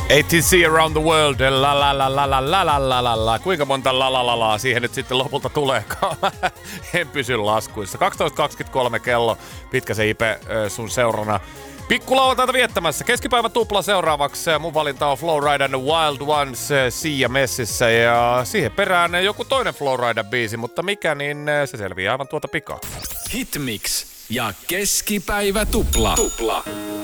ATC Around the World, la la la la la la la la la la. Kuinka monta la la la la siihen nyt sitten lopulta tuleekaan? En pysy laskuissa. 12.23 kello, pitkä se Ipe sun seurana. Pikkulauantaita viettämässä. Keskipäivä tupla seuraavaksi. Mun valinta on Flowrida and the Wild Ones Sia messissä. Ja siihen perään joku toinen Flowrida-biisi, mutta mikä, niin se selviää aivan tuota pikaa. Hitmix ja keskipäivä tupla.